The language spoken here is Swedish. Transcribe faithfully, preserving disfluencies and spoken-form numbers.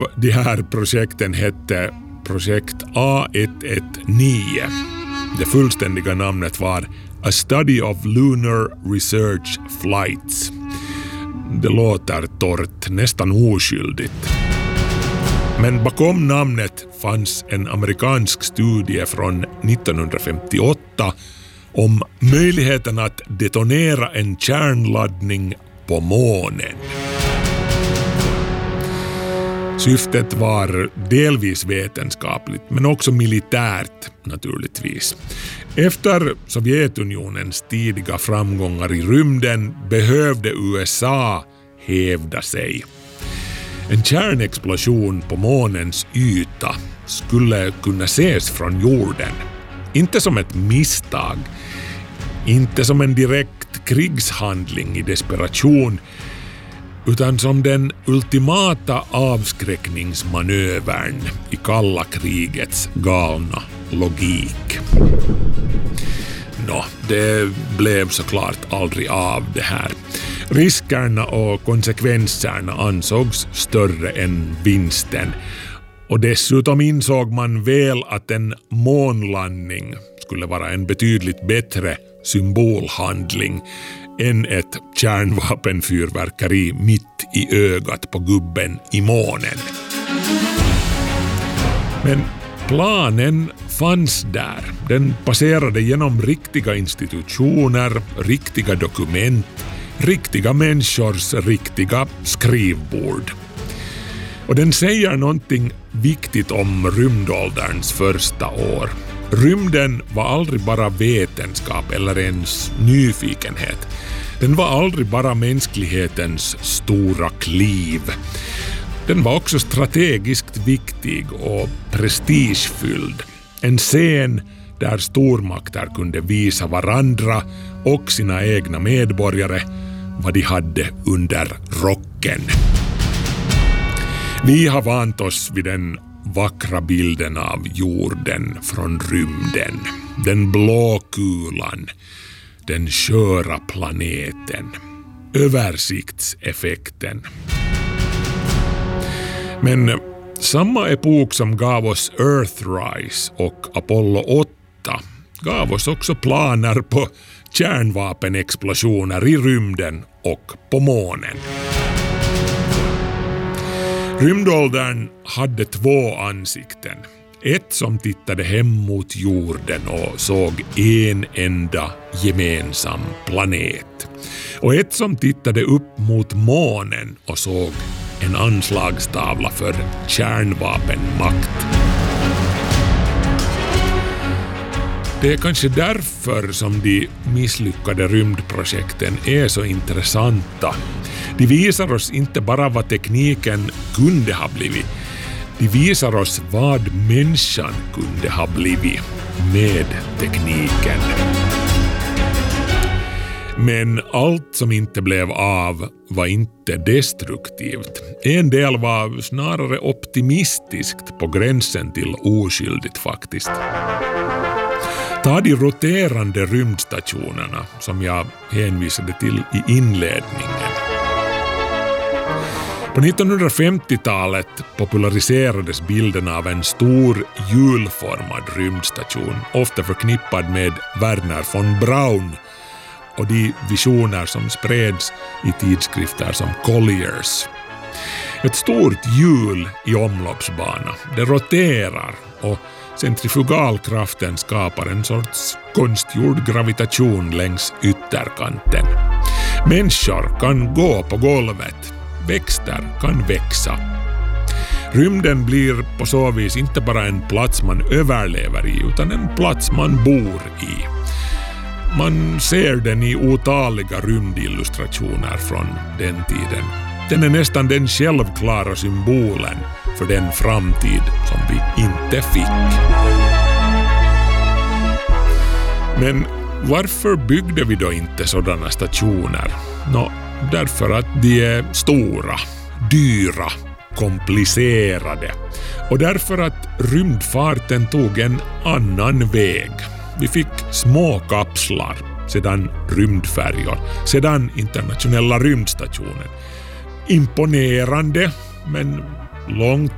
De här projekten hette projekt A ett ett nio. Det fullständiga namnet var A Study of Lunar Research Flights. Det låter torrt, nästan oskyldigt. Men bakom namnet fanns en amerikansk studie från nittonhundrafemtioåtta om möjligheten att detonera en kärnladdning på månen. Syftet var delvis vetenskapligt, men också militärt naturligtvis. Efter Sovjetunionens tidiga framgångar i rymden behövde U S A hävda sig. En kärnexplosion på månens yta skulle kunna ses från jorden. Inte som ett misstag, inte som en direkt krigshandling i desperation, utan som den ultimata avskräckningsmanövern i kalla krigets galna logik. Nå, det blev såklart aldrig av det här. Riskerna och konsekvenserna ansågs större än vinsten. Och dessutom insåg man väl att en månlandning skulle vara en betydligt bättre symbolhandling än ett kärnvapenfyrverkeri mitt i ögat på gubben i månen. Men planen fanns där. Den passerade genom riktiga institutioner, riktiga dokument, riktiga människors riktiga skrivbord. Och den säger någonting viktigt om rymdålderns första år. Rymden var aldrig bara vetenskap eller ens nyfikenhet. Den var aldrig bara mänsklighetens stora kliv. Den var också strategiskt viktig och prestigefylld. En scen där stormakter kunde visa varandra och sina egna medborgare vad de hade under rocken. Vi har vant oss vid den vackra bilden av jorden från rymden. Den blå kulan, den sköra planeten, översiktseffekten. Men samma epok som gav oss Earthrise och Apollo åtta gav oss också planer på kärnvapenexplosioner i rymden och på månen. Rymdåldern hade två ansikten. Ett som tittade hem mot jorden och såg en enda gemensam planet. Och ett som tittade upp mot månen och såg en anslagstavla för kärnvapenmakt. Det är kanske därför som de misslyckade rymdprojekten är så intressanta. De visar oss inte bara vad tekniken kunde ha blivit. De visar oss vad människan kunde ha blivit med tekniken. Men allt som inte blev av var inte destruktivt. En del var snarare optimistiskt på gränsen till oskyldigt faktiskt. Ta de roterande rymdstationerna som jag hänvisade till i inledningen. På nittonhundrafemtiotalet populariserades bilden av en stor hjulformad rymdstation, ofta förknippad med Werner von Braun och de visioner som spreds i tidskrifter som Colliers. Ett stort hjul i omloppsbana, det roterar och centrifugalkraften skapar en sorts konstgjord gravitation längs ytterkanten. Människor kan gå på golvet, växter kan växa. Rymden blir på så vis inte bara en plats man överlever i utan en plats man bor i. Man ser den i otaliga rymdillustrationer från den tiden. Den är nästan den självklara symbolen för den framtid som vi inte fick. Men varför byggde vi då inte sådana stationer? Nå, därför att de är stora, dyra, komplicerade. Och därför att rymdfarten tog en annan väg. Vi fick små kapslar, sedan rymdfärjor, sedan internationella rymdstationen. Imponerande, men långt